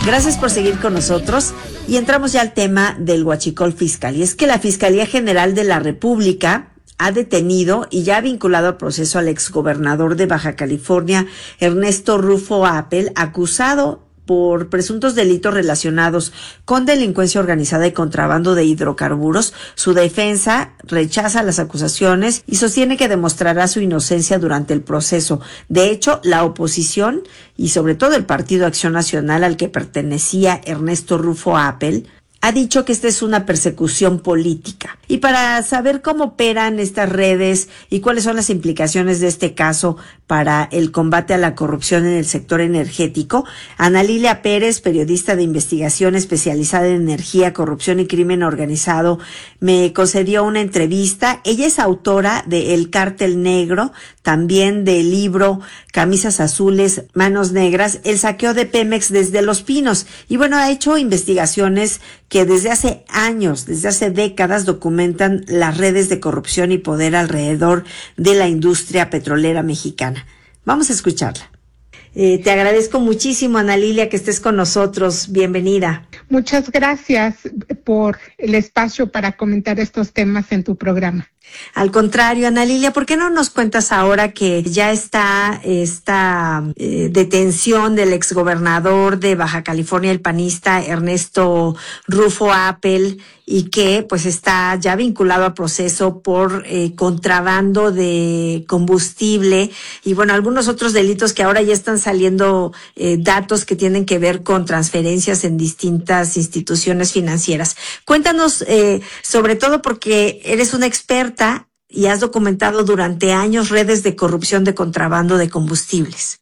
Gracias por seguir con nosotros y entramos ya al tema del huachicol fiscal. Y es que la Fiscalía General de la República ha detenido y ya ha vinculado al proceso al exgobernador de Baja California, Ernesto Rufo Appel, acusado por presuntos delitos relacionados con delincuencia organizada y contrabando de hidrocarburos. Su defensa rechaza las acusaciones y sostiene que demostrará su inocencia durante el proceso. De hecho, la oposición y sobre todo el Partido Acción Nacional al que pertenecía Ernesto Rufo Appel ha dicho que esta es una persecución política. Y para saber cómo operan estas redes y cuáles son las implicaciones de este caso para el combate a la corrupción en el sector energético, Ana Lilia Pérez, periodista de investigación especializada en energía, corrupción y crimen organizado, me concedió una entrevista. Ella es autora de El Cártel Negro, también del libro Camisas Azules, Manos Negras, el saqueo de Pemex desde Los Pinos. Y bueno, ha hecho investigaciones que desde hace años, desde hace décadas, documentan las redes de corrupción y poder alrededor de la industria petrolera mexicana. Vamos a escucharla. Te agradezco muchísimo, Ana Lilia, que estés con nosotros. Bienvenida. Muchas gracias por el espacio para comentar estos temas en tu programa. Al contrario, Ana Lilia, ¿por qué no nos cuentas ahora que ya está esta detención del exgobernador de Baja California, el panista Ernesto Rufo Appel, y que pues está ya vinculado a proceso por contrabando de combustible y bueno, algunos otros delitos que ahora ya están saliendo datos que tienen que ver con transferencias en distintas instituciones financieras? Cuéntanos, sobre todo porque eres una experta y has documentado durante años redes de corrupción de contrabando de combustibles.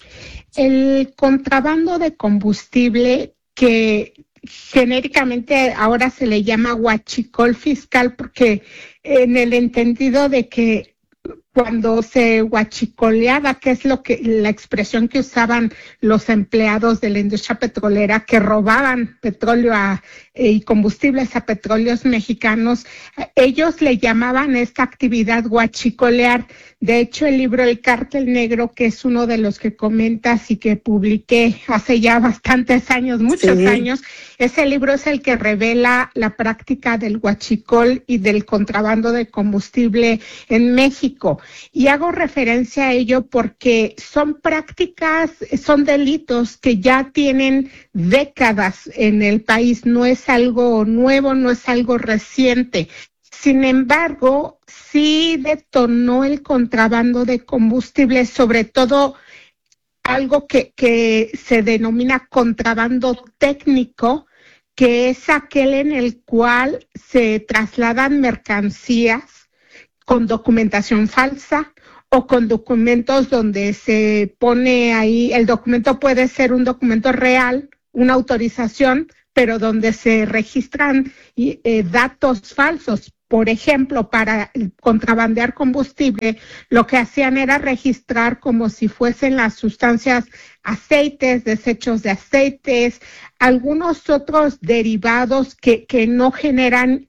El contrabando de combustible, que genéricamente ahora se le llama huachicol fiscal, porque en el entendido de que cuando se huachicoleaba, que es la expresión que usaban los empleados de la industria petrolera, que robaban petróleo y combustibles a petróleos mexicanos, ellos le llamaban esta actividad huachicolear. De hecho, el libro El Cártel Negro, que es uno de los que comentas y que publiqué hace ya bastantes años, muchos años, ese libro es el que revela la práctica del huachicol y del contrabando de combustible en México. Y hago referencia a ello porque son prácticas, son delitos que ya tienen décadas en el país, no es algo nuevo, no es algo reciente. Sin embargo, sí detonó el contrabando de combustible, sobre todo algo que se denomina contrabando técnico, que es aquel en el cual se trasladan mercancías con documentación falsa o con documentos donde se pone ahí, el documento puede ser un documento real, una autorización, pero donde se registran datos falsos. Por ejemplo, para contrabandear combustible, lo que hacían era registrar como si fuesen las sustancias aceites, desechos de aceites, algunos otros derivados que no generan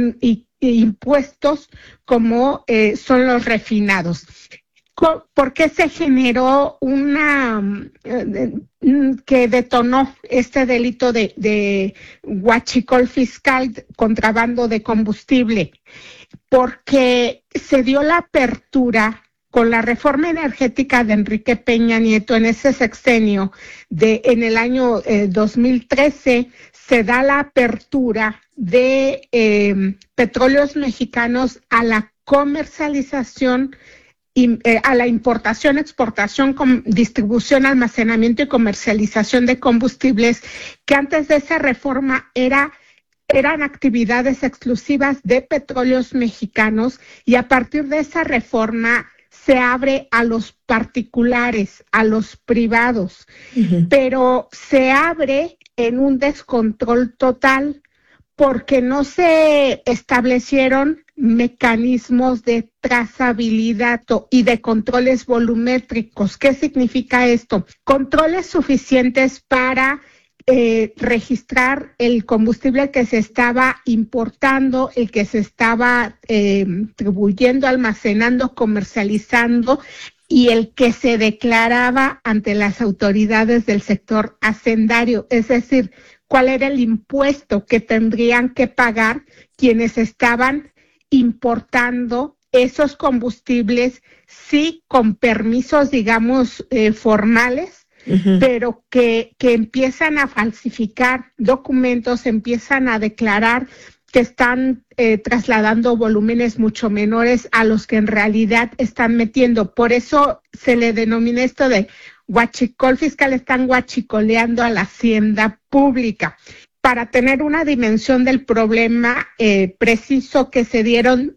impuestos como son los refinados. ¿Por qué se generó que detonó este delito de huachicol fiscal, contrabando de combustible? Porque se dio la apertura con la reforma energética de Enrique Peña Nieto en ese sexenio, en el año 2013, se da la apertura de petróleos mexicanos a la comercialización, a la importación, exportación, distribución, almacenamiento y comercialización de combustibles, que antes de esa reforma eran actividades exclusivas de petróleos mexicanos, y a partir de esa reforma se abre a los particulares, a los privados, pero se abre en un descontrol total porque no se establecieron mecanismos de trazabilidad y de controles volumétricos. ¿Qué significa esto? Controles suficientes para registrar el combustible que se estaba importando, el que se estaba distribuyendo, almacenando, comercializando, y el que se declaraba ante las autoridades del sector hacendario, es decir, cuál era el impuesto que tendrían que pagar quienes estaban importando esos combustibles, sí con permisos, digamos, formales, pero que empiezan a falsificar documentos, empiezan a declarar que están trasladando volúmenes mucho menores a los que en realidad están metiendo. Por eso se le denomina esto de huachicol fiscal, están huachicoleando a la hacienda pública. Para tener una dimensión del problema, preciso que se dieron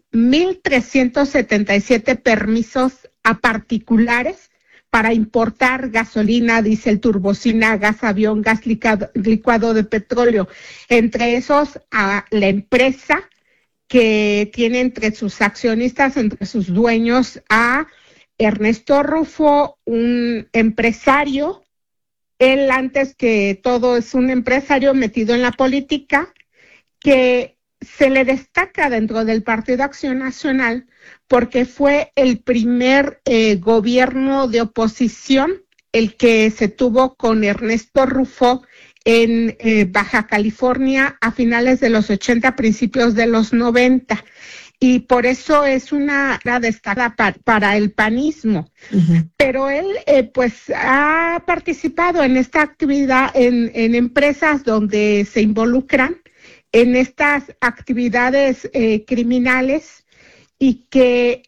1,377 permisos a particulares para importar gasolina, diésel, turbocina, gas avión, gas licuado de petróleo. Entre esos, a la empresa que tiene entre sus accionistas, entre sus dueños, a Ernesto Rufo, un empresario. Él, antes que todo, es un empresario metido en la política, que se le destaca dentro del Partido Acción Nacional porque fue el primer gobierno de oposición, el que se tuvo con Ernesto Rufo en Baja California a finales de los 80, principios de los 90. Y por eso es una destacada para el panismo. Pero él pues ha participado en esta actividad en empresas donde se involucran en estas actividades criminales, y que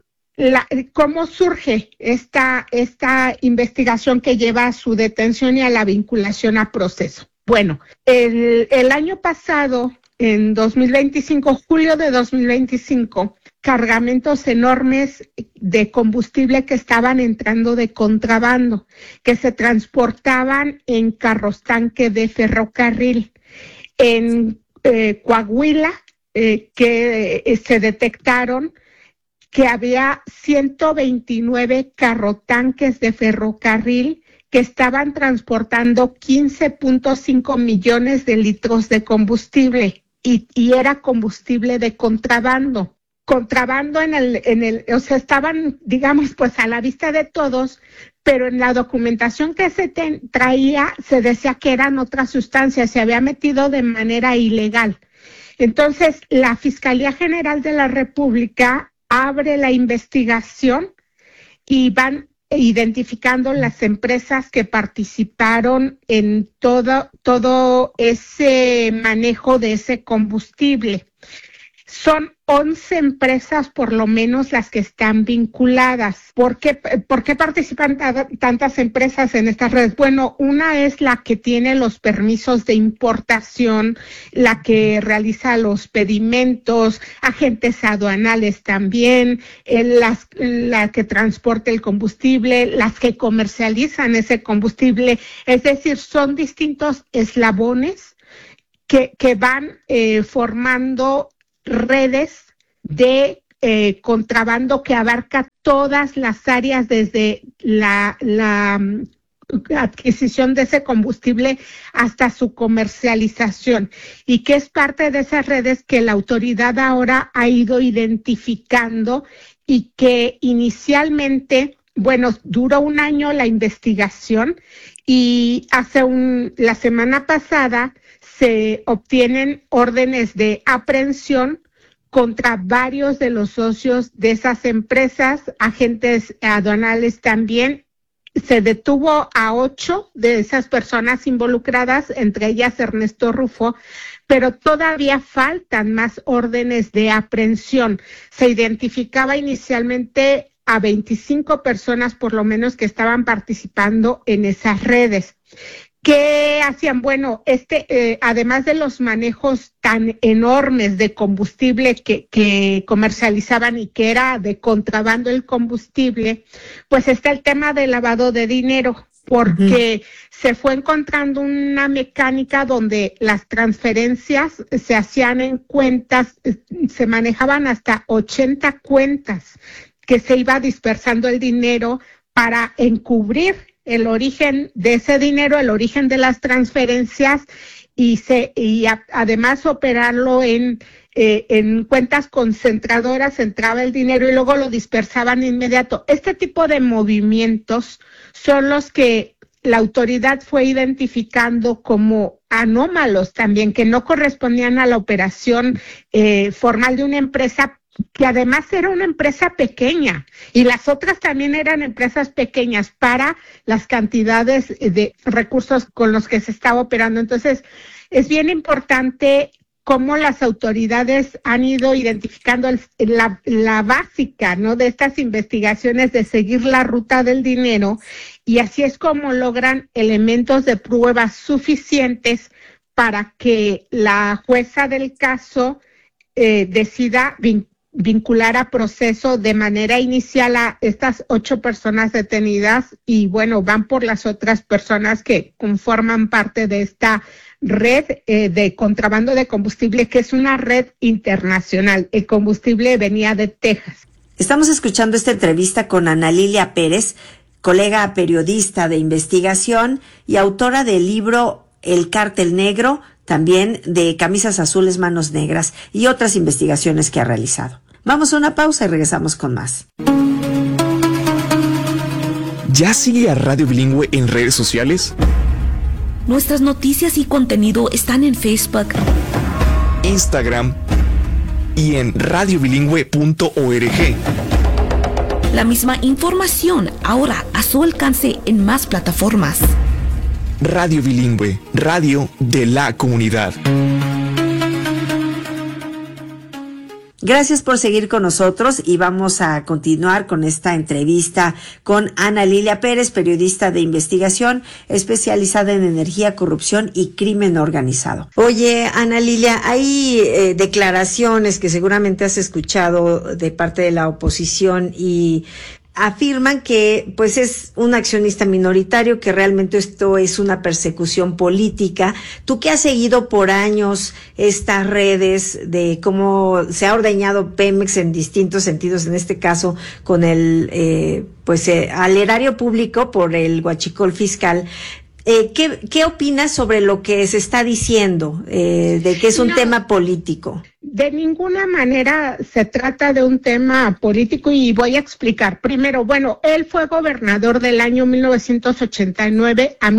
cómo surge esta investigación que lleva a su detención y a la vinculación a proceso. Bueno, el año pasado, en 2025, julio de 2025, cargamentos enormes de combustible que estaban entrando de contrabando, que se transportaban en carros tanque de ferrocarril. En Coahuila, que se detectaron que había 129 carrotanques de ferrocarril que estaban transportando 15.5 millones de litros de combustible, y era combustible de contrabando. Contrabando o sea, estaban, digamos, pues a la vista de todos, pero en la documentación que se traía se decía que eran otras sustancias, se había metido de manera ilegal. Entonces, la Fiscalía General de la República abre la investigación y van identificando las empresas que participaron en todo ese manejo de ese combustible. Son 11 empresas por lo menos las que están vinculadas. ¿Por qué participan tantas empresas en estas redes? Bueno, una es la que tiene los permisos de importación, la que realiza los pedimentos, agentes aduanales también, la que transporta el combustible, las que comercializan ese combustible. Es decir, son distintos eslabones que van formando redes de contrabando que abarca todas las áreas, desde la adquisición de ese combustible hasta su comercialización, y que es parte de esas redes que la autoridad ahora ha ido identificando, y que inicialmente, bueno, duró un año la investigación, y la semana pasada se obtienen órdenes de aprehensión contra varios de los socios de esas empresas, agentes aduanales también. Se detuvo a 8 de esas personas involucradas, entre ellas Ernesto Rufo, pero todavía faltan más órdenes de aprehensión. Se identificaba inicialmente a 25 personas por lo menos que estaban participando en esas redes. ¿Qué hacían? Bueno, además de los manejos tan enormes de combustible que comercializaban y que era de contrabando el combustible, pues está el tema del lavado de dinero, porque se fue encontrando una mecánica donde las transferencias se hacían en cuentas, se manejaban hasta 80 cuentas, que se iba dispersando el dinero para encubrir el origen de ese dinero, el origen de las transferencias, y además operarlo en en cuentas concentradoras entraba el dinero y luego lo dispersaban de inmediato. Este tipo de movimientos son los que la autoridad fue identificando como anómalos también, que no correspondían a la operación formal de una empresa, que además era una empresa pequeña, y las otras también eran empresas pequeñas para las cantidades de recursos con los que se estaba operando. Entonces, es bien importante cómo las autoridades han ido identificando la básica, ¿no?, de estas investigaciones, de seguir la ruta del dinero, y así es como logran elementos de prueba suficientes para que la jueza del caso decida vincular a proceso de manera inicial a estas 8 personas detenidas, y bueno, van por las otras personas que conforman parte de esta red de contrabando de combustible, que es una red internacional. El combustible venía de Texas. Estamos escuchando esta entrevista con Ana Lilia Pérez, colega periodista de investigación y autora del libro El Cártel Negro, también de Camisas Azules, Manos Negras, y otras investigaciones que ha realizado. Vamos a una pausa y regresamos con más. ¿Ya sigue a Radio Bilingüe en redes sociales? Nuestras noticias y contenido están en Facebook, Instagram y en radiobilingüe.org. La misma información ahora a su alcance en más plataformas. Radio Bilingüe, radio de la comunidad. Gracias por seguir con nosotros y vamos a continuar con esta entrevista con Ana Lilia Pérez, periodista de investigación especializada en energía, corrupción y crimen organizado. Oye, Ana Lilia, hay declaraciones que seguramente has escuchado de parte de la oposición y afirman que pues es un accionista minoritario, que realmente esto es una persecución política. Tú que has seguido por años estas redes de cómo se ha ordeñado Pemex en distintos sentidos, en este caso con el al erario público por el huachicol fiscal, ¿qué opinas sobre lo que se está diciendo, de que es un tema político? De ninguna manera se trata de un tema político, y voy a explicar. Primero, bueno, él fue gobernador del año 1989 a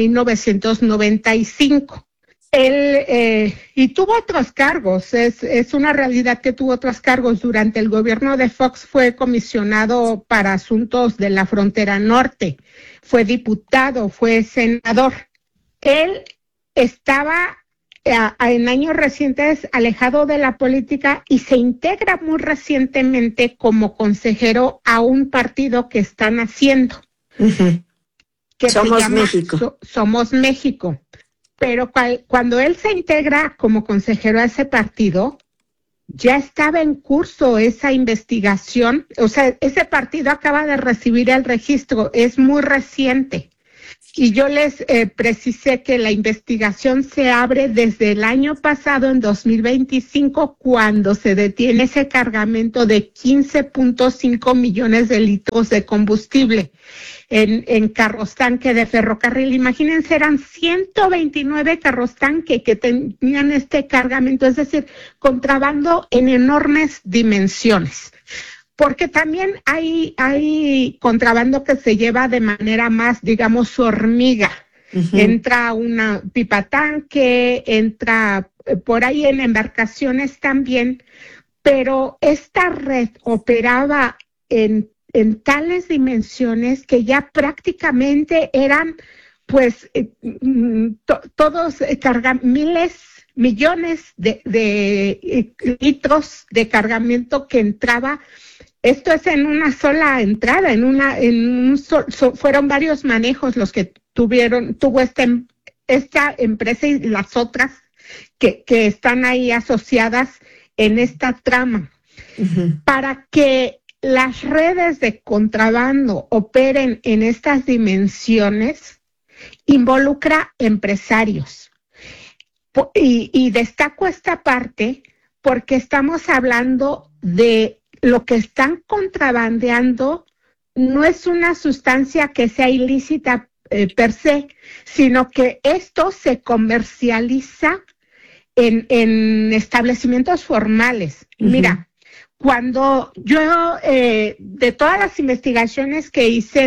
1995. Él, y tuvo otros cargos, es una realidad que tuvo otros cargos. Durante el gobierno de Fox fue comisionado para asuntos de la frontera norte, fue diputado, fue senador. Él estaba en años recientes alejado de la política y se integra muy recientemente como consejero a un partido que están haciendo. Uh-huh. Que Somos se llama México. Somos México. Pero cuando él se integra como consejero a ese partido, ya estaba en curso esa investigación. O sea, ese partido acaba de recibir el registro, es muy reciente. Y yo les precisé que la investigación se abre desde el año pasado, en 2025, cuando se detiene ese cargamento de 15.5 millones de litros de combustible en carros tanque de ferrocarril. Imagínense, eran 129 carros tanque que tenían este cargamento, es decir, contrabando en enormes dimensiones. Porque también hay contrabando que se lleva de manera más, digamos, hormiga. Uh-huh. Entra una pipa tanque, entra por ahí en embarcaciones también, pero esta red operaba en tales dimensiones que ya prácticamente eran, pues, todos cargan millones de litros de cargamento que entraba. Esto es en una sola entrada, fueron varios manejos los que tuvo esta empresa y las otras que están ahí asociadas en esta trama. Uh-huh. Para que las redes de contrabando operen en estas dimensiones, involucra empresarios. Y destaco esta parte porque estamos hablando de lo que están contrabandeando. No es una sustancia que sea ilícita per se, sino que esto se comercializa en establecimientos formales. Uh-huh. Mira, cuando yo, de todas las investigaciones que hice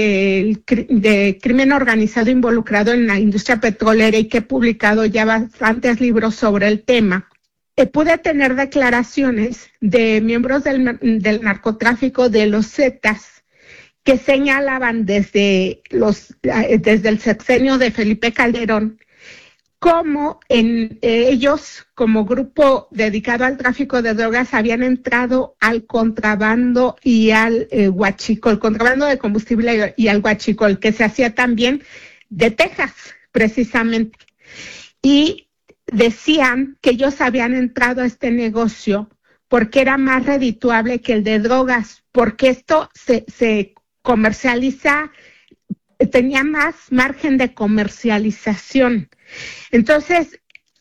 de crimen organizado involucrado en la industria petrolera y que he publicado ya bastantes libros sobre el tema, pude tener declaraciones de miembros del narcotráfico de los Zetas que señalaban desde el sexenio de Felipe Calderón cómo ellos, como grupo dedicado al tráfico de drogas, habían entrado al contrabando y al huachicol, contrabando de combustible y al huachicol, que se hacía también de Texas, precisamente. Y decían que ellos habían entrado a este negocio porque era más redituable que el de drogas, porque esto se comercializa, tenía más margen de comercialización. Entonces,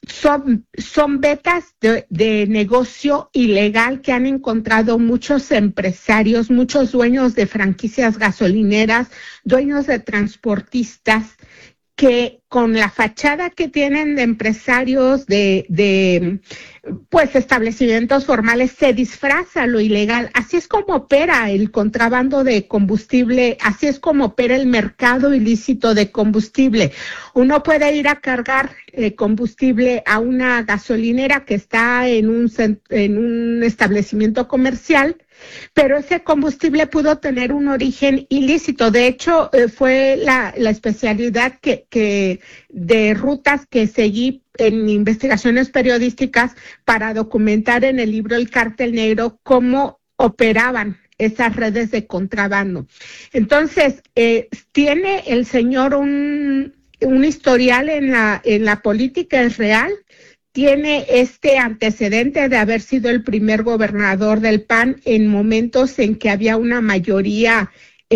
son vetas de negocio ilegal que han encontrado muchos empresarios, muchos dueños de franquicias gasolineras, dueños de transportistas, que con la fachada que tienen de empresarios de establecimientos formales se disfraza lo ilegal. Así es como opera el contrabando de combustible, así es como opera el mercado ilícito de combustible. Uno puede ir a cargar combustible a una gasolinera que está en un establecimiento comercial, pero ese combustible pudo tener un origen ilícito. De hecho, fue la especialidad que de rutas que seguí en investigaciones periodísticas para documentar en el libro El Cártel Negro cómo operaban esas redes de contrabando. Entonces, tiene el señor un historial en la política, es real. Tiene este antecedente de haber sido el primer gobernador del PAN en momentos en que había una mayoría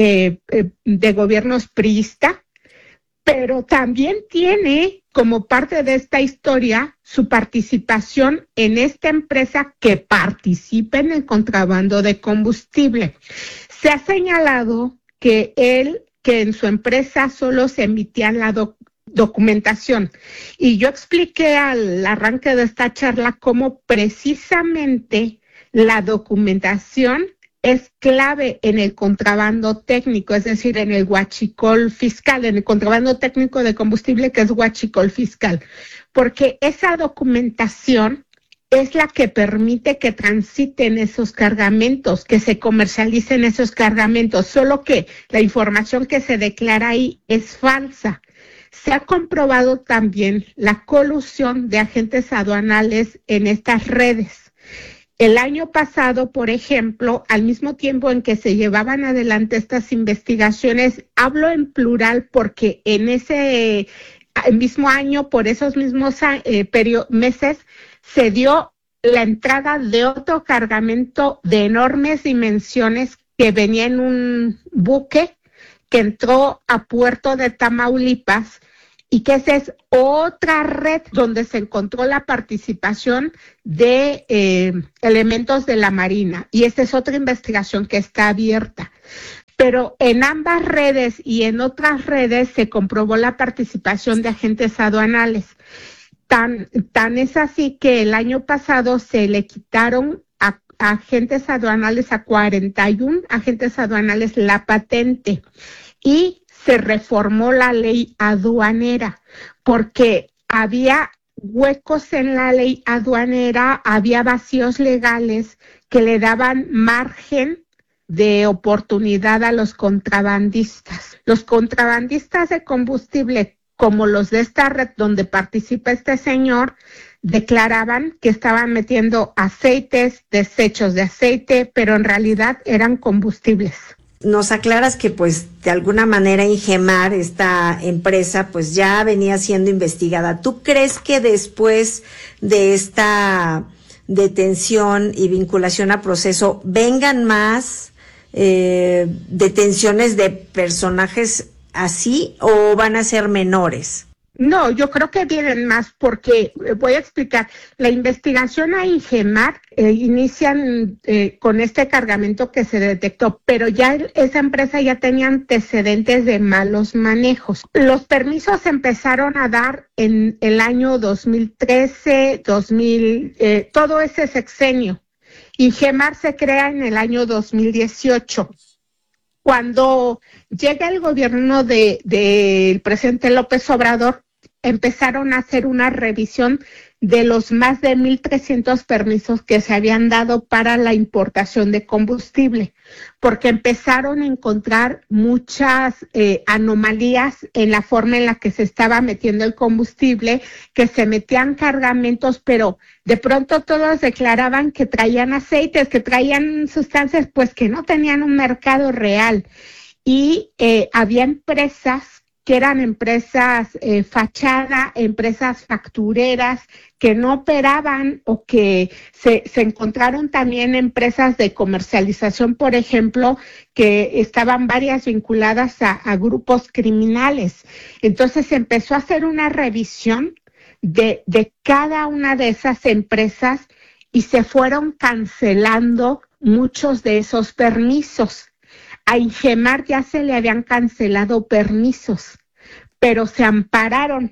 de gobiernos priista, pero también tiene como parte de esta historia su participación en esta empresa que participa en el contrabando de combustible. Se ha señalado que en su empresa solo se emitían la documentación. Y yo expliqué al arranque de esta charla cómo precisamente la documentación es clave en el contrabando técnico, es decir, en el huachicol fiscal, en el contrabando técnico de combustible, que es huachicol fiscal, porque esa documentación es la que permite que transiten esos cargamentos, que se comercialicen esos cargamentos, solo que la información que se declara ahí es falsa. Se ha comprobado también la colusión de agentes aduanales en estas redes. El año pasado, por ejemplo, al mismo tiempo en que se llevaban adelante estas investigaciones, hablo en plural porque en ese mismo año, por esos mismos meses, se dio la entrada de otro cargamento de enormes dimensiones que venía en un buque que entró a Puerto de Tamaulipas, y que esa es otra red donde se encontró la participación de elementos de la Marina, y esta es otra investigación que está abierta. Pero en ambas redes y en otras redes se comprobó la participación de agentes aduanales. Tan es así que el año pasado se le quitaron a agentes aduanales, a 41 agentes aduanales, la patente, y se reformó la ley aduanera porque había huecos en la ley aduanera, había vacíos legales que le daban margen de oportunidad a los contrabandistas. Los contrabandistas de combustible, como los de esta red donde participa este señor, declaraban que estaban metiendo aceites, desechos de aceite, pero en realidad eran combustibles. Nos aclaras que pues de alguna manera Ingemar, esta empresa, pues ya venía siendo investigada. ¿Tú crees que después de esta detención y vinculación a proceso vengan más detenciones de personajes así o van a ser menores? No, yo creo que vienen más porque, voy a explicar, la investigación a Ingemar inician con este cargamento que se detectó, pero ya esa empresa ya tenía antecedentes de malos manejos. Los permisos se empezaron a dar en el año 2013, todo ese sexenio. Ingemar se crea en el año 2018. Cuando llega el gobierno del presidente López Obrador, empezaron a hacer una revisión de los más de 1,300 permisos que se habían dado para la importación de combustible, porque empezaron a encontrar muchas anomalías en la forma en la que se estaba metiendo el combustible, que se metían cargamentos, pero de pronto todos declaraban que traían aceites, que traían sustancias, pues que no tenían un mercado real. Y había empresas que eran empresas fachada, empresas factureras, que no operaban, o que se encontraron también empresas de comercialización, por ejemplo, que estaban varias vinculadas a grupos criminales. Entonces se empezó a hacer una revisión de cada una de esas empresas y se fueron cancelando muchos de esos permisos. A Ingemar ya se le habían cancelado permisos, pero se ampararon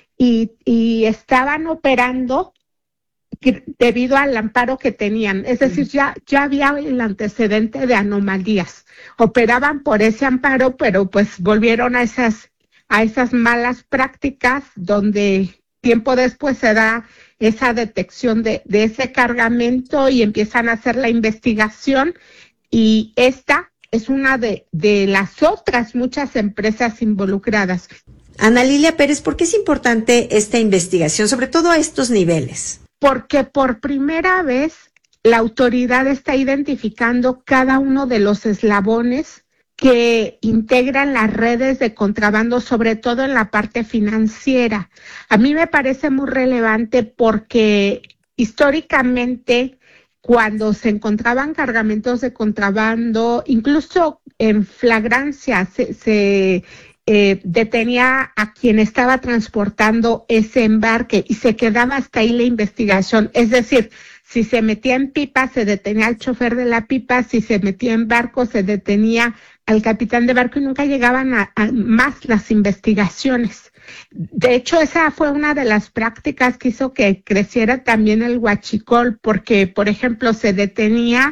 y estaban operando debido al amparo que tenían. Es decir, ya había el antecedente de anomalías. Operaban por ese amparo, pero pues volvieron a esas malas prácticas, donde tiempo después se da esa detección de ese cargamento y empiezan a hacer la investigación, y esta es una de las otras muchas empresas involucradas. Ana Lilia Pérez, ¿por qué es importante esta investigación, sobre todo a estos niveles? Porque por primera vez la autoridad está identificando cada uno de los eslabones que integran las redes de contrabando, sobre todo en la parte financiera. A mí me parece muy relevante porque históricamente, cuando se encontraban cargamentos de contrabando, incluso en flagrancia, se detenía a quien estaba transportando ese embarque y se quedaba hasta ahí la investigación. Es decir, si se metía en pipa, se detenía al chofer de la pipa; si se metía en barco, se detenía al capitán de barco, y nunca llegaban a más las investigaciones. De hecho, esa fue una de las prácticas que hizo que creciera también el huachicol, porque, por ejemplo, se detenía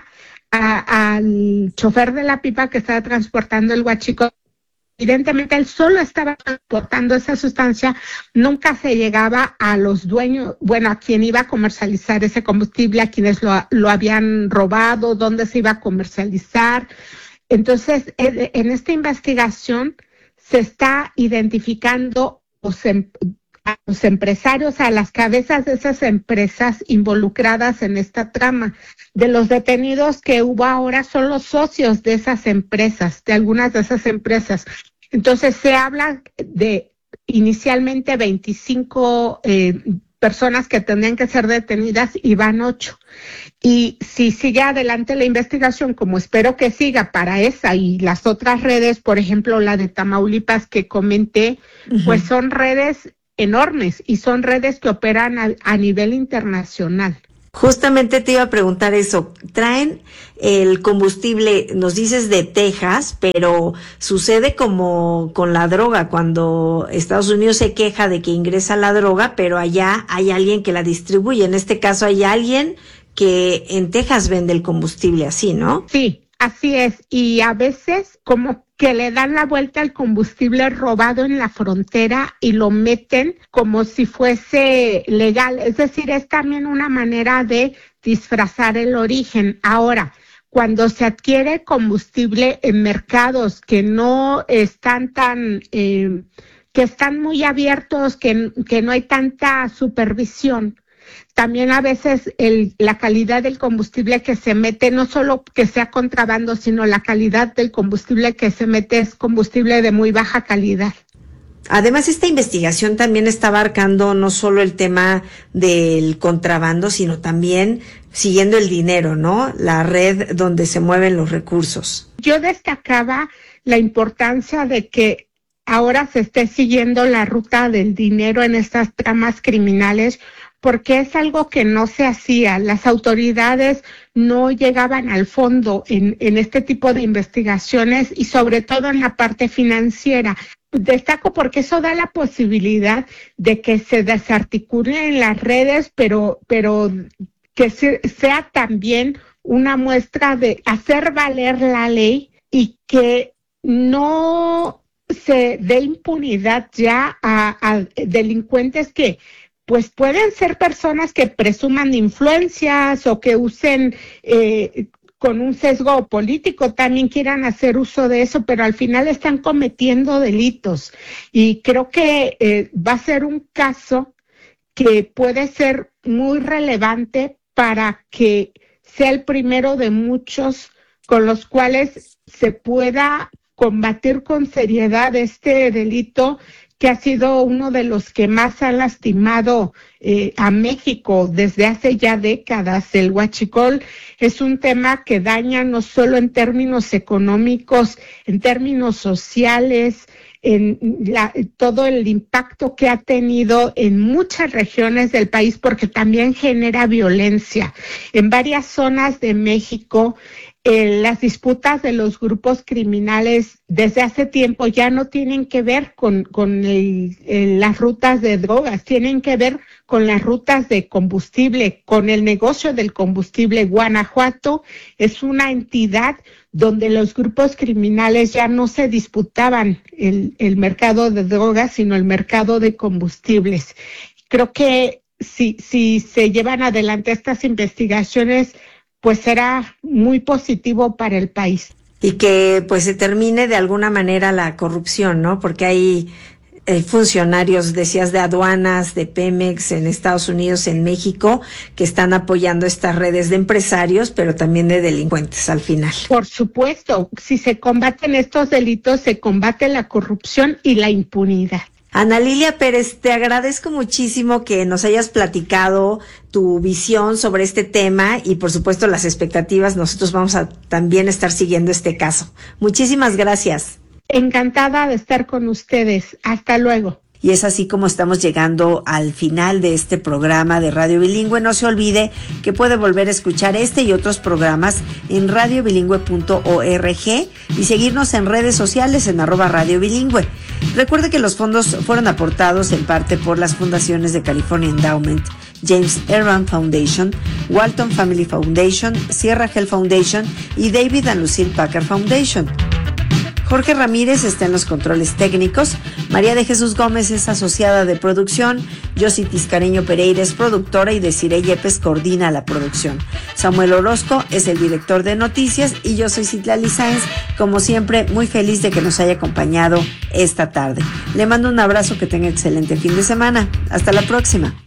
al chofer de la pipa que estaba transportando el huachicol. Evidentemente, él solo estaba transportando esa sustancia, nunca se llegaba a los dueños, a quien iba a comercializar ese combustible, a quienes lo habían robado, dónde se iba a comercializar. Entonces, en esta investigación se está identificando a los empresarios, a las cabezas de esas empresas involucradas en esta trama. De los detenidos que hubo ahora son los socios de esas empresas, de algunas de esas empresas. Entonces se habla de inicialmente 25 personas que tendrían que ser detenidas, y van 8. Y si sigue adelante la investigación, como espero que siga para esa y las otras redes, por ejemplo la de Tamaulipas que comenté, pues son redes enormes y son redes que operan a nivel internacional. Justamente te iba a preguntar eso. Traen el combustible, nos dices, de Texas, pero sucede como con la droga, cuando Estados Unidos se queja de que ingresa la droga, pero allá hay alguien que la distribuye. En este caso hay alguien que en Texas vende el combustible, así, ¿no? Sí, así es. Y a veces como que le dan la vuelta al combustible robado en la frontera y lo meten como si fuese legal. Es decir, es también una manera de disfrazar el origen. Ahora, cuando se adquiere combustible en mercados que no están que están muy abiertos, que no hay tanta supervisión, también a veces la calidad del combustible que se mete, no solo que sea contrabando, sino la calidad del combustible que se mete es combustible de muy baja calidad. Además, esta investigación también está abarcando no solo el tema del contrabando, sino también siguiendo el dinero, ¿no? La red donde se mueven los recursos. Yo destacaba la importancia de que ahora se esté siguiendo la ruta del dinero en estas tramas criminales, porque es algo que no se hacía. Las autoridades no llegaban al fondo en este tipo de investigaciones y sobre todo en la parte financiera. Destaco porque eso da la posibilidad de que se desarticulen las redes, pero que sea también una muestra de hacer valer la ley y que no se dé impunidad ya a delincuentes que pues pueden ser personas que presuman de influencias o que usen con un sesgo político, también quieran hacer uso de eso, pero al final están cometiendo delitos. Y creo que va a ser un caso que puede ser muy relevante para que sea el primero de muchos con los cuales se pueda combatir con seriedad este delito que ha sido uno de los que más ha lastimado a México desde hace ya décadas. El huachicol es un tema que daña no solo en términos económicos, en términos sociales, todo el impacto que ha tenido en muchas regiones del país, porque también genera violencia. En varias zonas de México, las disputas de los grupos criminales desde hace tiempo ya no tienen que ver con las rutas de drogas, tienen que ver con las rutas de combustible, con el negocio del combustible. Guanajuato es una entidad donde los grupos criminales ya no se disputaban el mercado de drogas, sino el mercado de combustibles. Creo que si se llevan adelante estas investigaciones, pues será muy positivo para el país. Y que pues se termine de alguna manera la corrupción, ¿no? Porque hay funcionarios, decías, de aduanas, de Pemex en Estados Unidos, en México, que están apoyando estas redes de empresarios, pero también de delincuentes al final. Por supuesto, si se combaten estos delitos, se combate la corrupción y la impunidad. Ana Lilia Pérez, te agradezco muchísimo que nos hayas platicado tu visión sobre este tema y por supuesto las expectativas. Nosotros vamos a también estar siguiendo este caso. Muchísimas gracias. Encantada de estar con ustedes. Hasta luego. Y es así como estamos llegando al final de este programa de Radio Bilingüe. No se olvide que puede volver a escuchar este y otros programas en radiobilingüe.org y seguirnos en redes sociales en @radiobilingüe. Recuerde que los fondos fueron aportados en parte por las fundaciones de California Endowment, James Ervin Foundation, Walton Family Foundation, Sierra Health Foundation y David and Lucille Packard Foundation. Jorge Ramírez está en los controles técnicos, María de Jesús Gómez es asociada de producción, Yossi Tiscareño Pereira es productora y Desiree Yepes coordina la producción. Samuel Orozco es el director de noticias y yo soy Citlali Sáenz, como siempre muy feliz de que nos haya acompañado esta tarde. Le mando un abrazo, que tenga excelente fin de semana. Hasta la próxima.